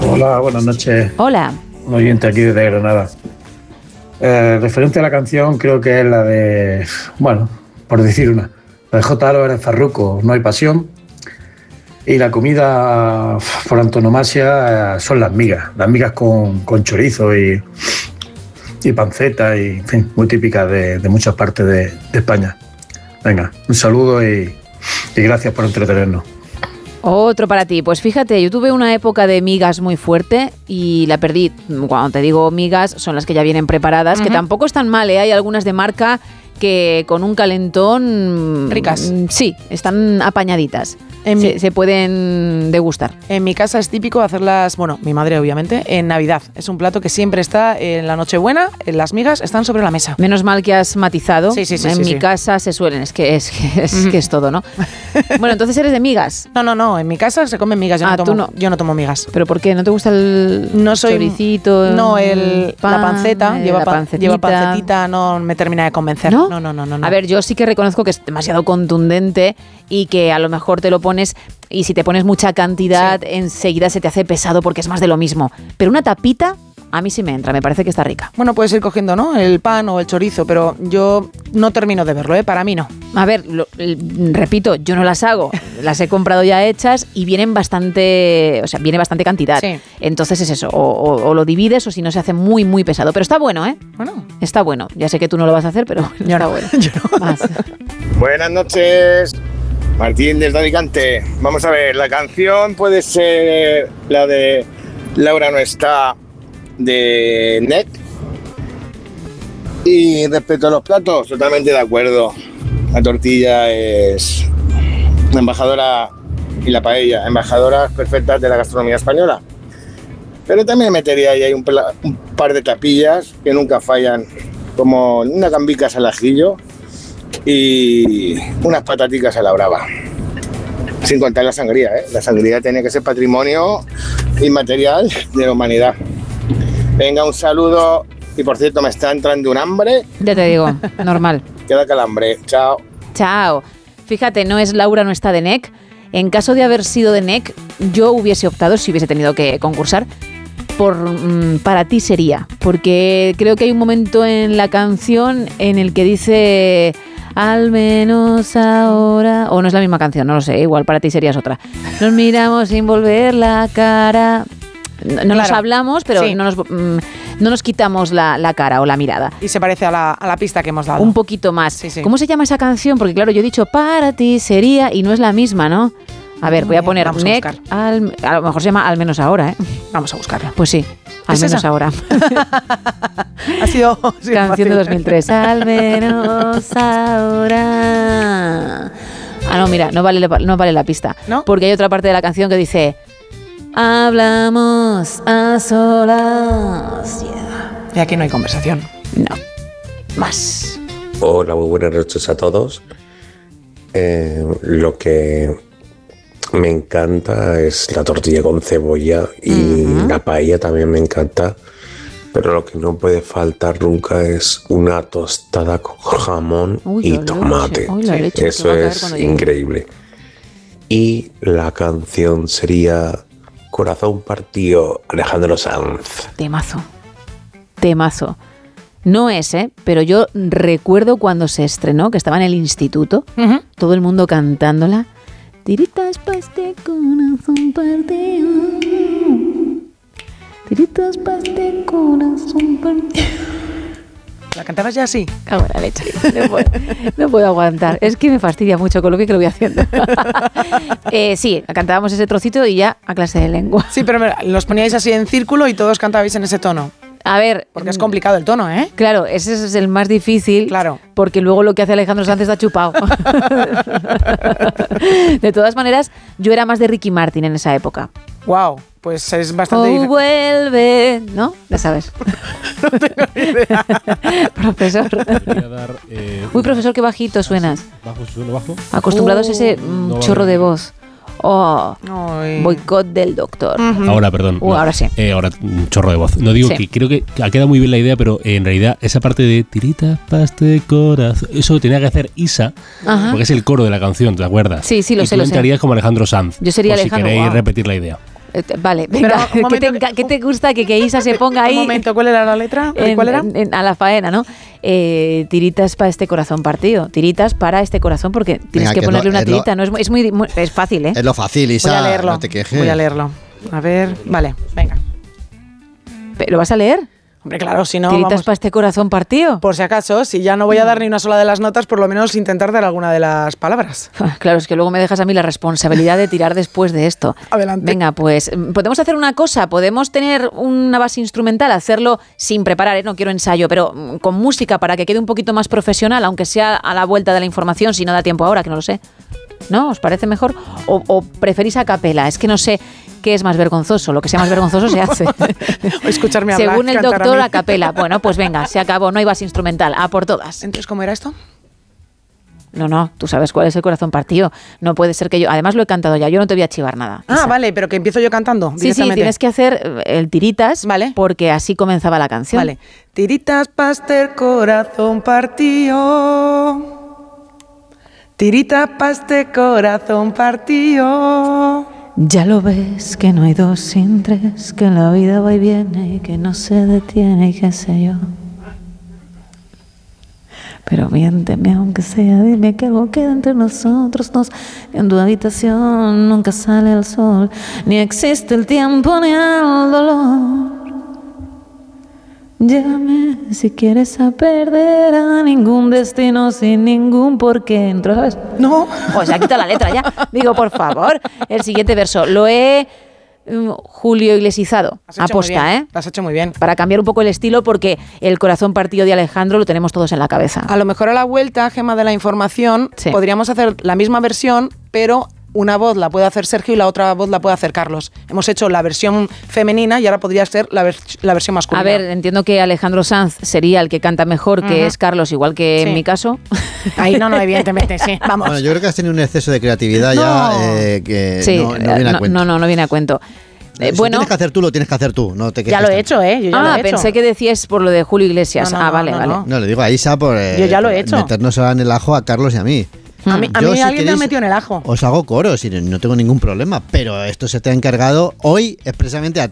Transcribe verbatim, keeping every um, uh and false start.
Hola, buenas noches. Hola. Un oyente aquí desde Granada. Eh, referente a la canción, creo que es la de, bueno, por decir una, la de J. Álvarez Farruko, No hay pasión. Y la comida por antonomasia eh, son las migas, las migas con, con chorizo y, y panceta, y en fin, muy típicas de, de muchas partes de, de España. Venga, un saludo y, y gracias por entretenernos. Otro para ti. Pues fíjate, yo tuve una época de migas muy fuerte y la perdí. Cuando te digo migas, son las que ya vienen preparadas, uh-huh. que tampoco están mal, ¿eh? Hay algunas de marca que con un calentón... Ricas. Sí, están apañaditas. En se, mi, se pueden degustar. En mi casa es típico hacerlas, bueno, mi madre obviamente, en Navidad. Es un plato que siempre está en la Nochebuena, en las migas están sobre la mesa. Menos mal que has matizado. Sí, sí, sí. En sí, mi sí. casa se suelen, es que es, que es, mm. que es todo, ¿no? Bueno, entonces eres de migas. No, no, no, en mi casa se comen migas, yo, ah, no, tomo, tú no. yo no tomo migas. ¿Pero por qué? ¿No te gusta el no soy, choricito? No, el, pan, la panceta, eh, lleva, la pan, pancetita. lleva pancetita, no me termina de convencer. ¿No? No, no, no, no, no. A ver, yo sí que reconozco que es demasiado contundente y que a lo mejor te lo pones y si te pones mucha cantidad, sí. enseguida se te hace pesado porque es más de lo mismo. Pero una tapita, a mí sí me entra, me parece que está rica. Bueno, puedes ir cogiendo, ¿no? El pan o el chorizo, pero yo no termino de verlo, ¿eh? Para mí no. A ver, lo, repito, yo no las hago, las he comprado ya hechas y vienen bastante, o sea, viene bastante cantidad. Sí. Entonces es eso, o, o, o lo divides o si no se hace muy, muy pesado. Pero está bueno, ¿eh? Bueno. Está bueno. Ya sé que tú no lo vas a hacer, pero yo está no. bueno. Yo no. Más. Buenas noches. Martín desde Alicante. Vamos a ver, la canción puede ser la de Laura no está de N E C. Y respecto a los platos, totalmente de acuerdo. La tortilla es la embajadora y la paella, embajadoras perfectas de la gastronomía española. Pero también metería ahí un, un par de tapillas que nunca fallan, como una gambicas al ajillo y unas pataticas a la brava. Sin contar la sangría, ¿eh? La sangría tiene que ser patrimonio inmaterial de la humanidad. Venga, un saludo. Y por cierto, me está entrando un hambre. Ya te digo, normal. Queda calambre. Chao. Chao. Fíjate, no es Laura no está de N E C. En caso de haber sido de N E C, yo hubiese optado, si hubiese tenido que concursar, por mmm, Para ti sería. Porque creo que hay un momento en la canción en el que dice... Al menos ahora... O no es la misma canción, no lo sé, igual Para ti sería es otra. Nos miramos sin volver la cara... No, no claro. nos hablamos, pero sí. no, nos, mm, no nos quitamos la, la cara o la mirada. Y se parece a la, a la pista que hemos dado. Un poquito más. Sí, sí. ¿Cómo se llama esa canción? Porque claro, yo he dicho Para ti sería y no es la misma, ¿no? A ver, voy a poner Vamos N E C, a, al, a lo mejor se llama Al menos ahora, ¿eh? Vamos a buscarla. Pues sí, Al ¿Es menos esa? ahora. Ha sido sí, canción fácil. de dos mil tres. Al menos ahora. Ah, no, mira, no vale, no vale la pista. ¿No? Porque hay otra parte de la canción que dice... Hablamos a solas. Yeah. Y aquí no hay conversación. No. Más. Hola, muy buenas noches a todos. Eh, lo que me encanta es la tortilla con cebolla y uh-huh. la paella también me encanta. Pero lo que no puede faltar nunca es una tostada con jamón Uy, y tomate. Uy, la leche, eso es increíble. Y la canción sería... Corazón partido, Alejandro Sanz. Temazo. Temazo. No es, ¿eh? Pero yo recuerdo cuando se estrenó, que estaba en el instituto, uh-huh. todo el mundo cantándola. Tiritas para este corazón partido. Tiritas para este corazón partido. ¿La cantabas ya así? Cago en la leche. No puedo, no puedo aguantar. Es que me fastidia mucho con lo bien que lo voy haciendo. eh, sí, cantábamos ese trocito y ya a clase de lengua. Sí, pero los poníais así en círculo y todos cantabais en ese tono. A ver... Porque es complicado el tono, ¿eh? Claro, ese es el más difícil. Claro. Porque luego lo que hace Alejandro Sanz está chupado. De todas maneras, yo era más de Ricky Martin en esa época. Wow, pues es bastante oh, difícil. vuelve, ¿no? Ya sabes. No tengo ni idea. Profesor. Dar, eh, Uy, profesor, qué bajito suenas. ¿Bajo? ¿Sueno bajo? Acostumbrados oh, a ese mm, no chorro vale. de voz. Oh, Ay. boicot del doctor. Uh-huh. Ahora, perdón. Uh, no. ahora sí. Eh, ahora, un chorro de voz. No digo sí. que creo que ha quedado muy bien la idea, pero en realidad esa parte de tirita, paste, corazón, eso tenía que hacer Isa, Ajá. porque es el coro de la canción, ¿te acuerdas? Sí, sí, lo y sé, tú lo sé. entrarías como Alejandro Sanz. Yo sería por Alejandro, si queréis wow. repetir la idea. Eh, Vale, venga, Pero, un ¿qué, te, momento, enca- qué te gusta que, que Isa se ponga ahí? Un momento, ¿cuál era la letra? En- ¿Cuál era? en- en- a la faena, ¿no? Eh, tiritas para este corazón partido. Tiritas para este corazón, porque tienes Venga, que que ponerle es lo- una es lo- tirita. No es, muy- es muy, muy- es fácil, ¿eh? Es lo fácil, Voy Isa. a leerlo. No te quejes. Voy a leerlo. A ver, vale, venga. ¿Lo vas a leer? Hombre, claro, si no, Tiritas vamos, para este corazón partido. por si acaso, si ya no voy a dar ni una sola de las notas, por lo menos intentar dar alguna de las palabras. Claro, es que luego me dejas a mí la responsabilidad de tirar después de esto. Adelante. Venga, pues podemos hacer una cosa, podemos tener una base instrumental, hacerlo sin preparar, ¿eh? No quiero ensayo, pero mm, con música para que quede un poquito más profesional, aunque sea a la vuelta de la información, si no da tiempo ahora, que no lo sé. ¿No? ¿Os parece mejor? ¿O, o preferís a capela? Es que no sé qué es más vergonzoso. Lo que sea más vergonzoso se hace. O escucharme hablar, Según el cantar a doctor, mí. a capela. Bueno, pues venga, se acabó, no hay base instrumental, a por todas. Entonces, ¿cómo era esto? No, no, tú sabes cuál es el corazón partido. No puede ser que yo... Además lo he cantado ya, yo no te voy a chivar nada. Ah, Isa. vale, pero que empiezo yo cantando Sí, sí, directamente. tienes que hacer el tiritas, Vale. porque así comenzaba la canción. Vale. Tiritas paste corazón partido. Tiritas paste corazón partido. Ya lo ves que no hay dos sin tres, que la vida va y viene y que no se detiene y qué sé yo. Pero miénteme aunque sea, dime que algo queda entre nosotros dos. En tu habitación nunca sale el sol, ni existe el tiempo ni el dolor. Llévame si quieres a perder a ningún destino sin ningún porqué. ¿Entro, sabes? No. Pues ya quita la letra ya. Digo, por favor, el siguiente verso. Lo he um, Julio Iglesizado. Lo has hecho muy Aposta, bien, ¿eh? Lo has hecho muy bien. Para cambiar un poco el estilo, porque el corazón partido de Alejandro lo tenemos todos en la cabeza. A lo mejor a la vuelta, Gema, de la información, Sí. podríamos hacer la misma versión, pero una voz la puede hacer Sergio y la otra voz la puede hacer Carlos. Hemos hecho la versión femenina y ahora podría ser la, vers- la versión masculina. A ver, entiendo que Alejandro Sanz sería el que canta mejor, que Ujú. es Carlos, igual que Sí. en mi caso. Ahí no, no, evidentemente, sí. Vamos. Bueno, yo creo que has tenido un exceso de creatividad No. ya eh, que Sí, no, no viene a no, cuento. no, no, no viene a cuento. Eh, Si bueno, tienes que hacer tú, lo tienes que hacer tú. No te Ya quejes lo he tanto. hecho, ¿eh? Yo ya lo ah, he hecho. pensé que decías por lo de Julio Iglesias. No, no, ah, no, vale, no, vale. no. No, le digo a Isa por eh, Yo ya lo he por hecho. meternos ahora en el ajo a Carlos y a mí. A mí, a Yo, mí si alguien me ha queréis, metido en el ajo. Os hago coros y no tengo ningún problema, pero esto se te ha encargado hoy expresamente a